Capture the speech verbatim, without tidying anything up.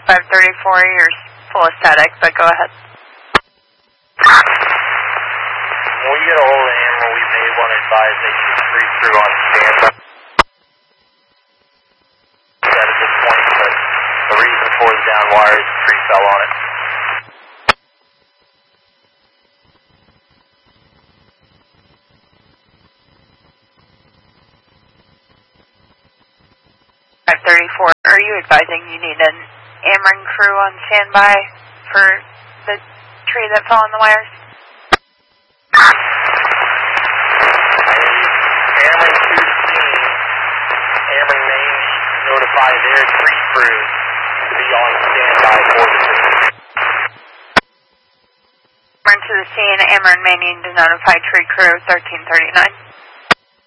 five thirty-four, you're full of static, but go ahead. When we get a hold of Ameren, we may want to advise they should free through on standby. That at this point, but the reason for the down wire is the tree fell on it. five thirty-four, are you advising you need an Ameren crew on standby for the tree that fell on the wires? Ameren to the scene. Ameren may notify their tree crews to be on standby for the tree. Ameren to the scene, Ameren may need to notify tree crew thirteen thirty-nine.